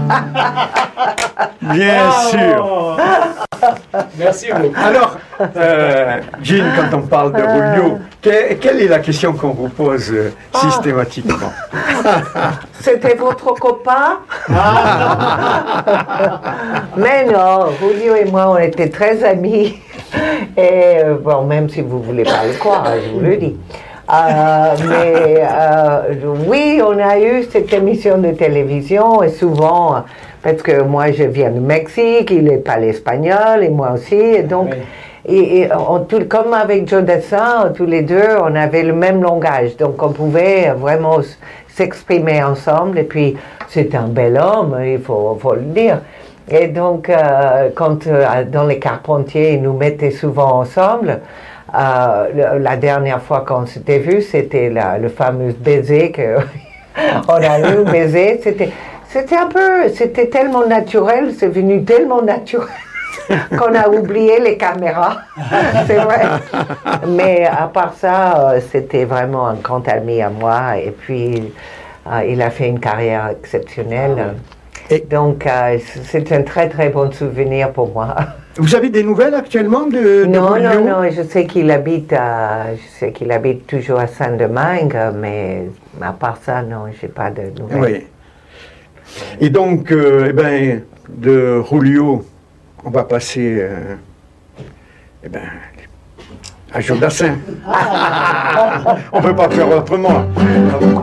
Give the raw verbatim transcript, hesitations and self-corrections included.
Bien sûr. Merci beaucoup. Alors, euh, Jean, quand on parle de Julio, que- quelle est la question qu'on vous pose euh, systématiquement? C'était votre copain? Mais non, Julio et moi, on était très amis. Et euh, bon, même si vous ne voulez pas le croire, je vous le dis. Euh, mais euh, oui, on a eu cette émission de télévision et souvent, parce que moi je viens du Mexique, il n'est pas l'espagnol et moi aussi, et donc, Oui. et, et on, tout, comme avec Joe Dassin, tous les deux, on avait le même langage, donc on pouvait vraiment s- s'exprimer ensemble, et puis c'est un bel homme, il faut, faut le dire. Et donc, euh, quand euh, dans les Carpentiers, ils nous mettaient souvent ensemble, euh, le- la dernière fois qu'on s'était vu, c'était la- le fameux baiser que on a eu, baiser. C'était, c'était un peu, c'était tellement naturel, c'est venu tellement naturel qu'on a oublié les caméras. C'est vrai. Mais à part ça, euh, c'était vraiment un grand ami à moi. Et puis, euh, il a fait une carrière exceptionnelle. Et- Donc, euh, c'est un très très bon souvenir pour moi. Vous avez des nouvelles actuellement de, de Non, Julio? non, non, je sais qu'il habite à, je sais qu'il habite toujours à Saint-Domingue, mais à part ça, non, j'ai pas de nouvelles. Oui. Et donc, euh, eh ben, de Julio, on va passer euh, eh ben, à Joe Dassin. On ne peut pas faire autrement.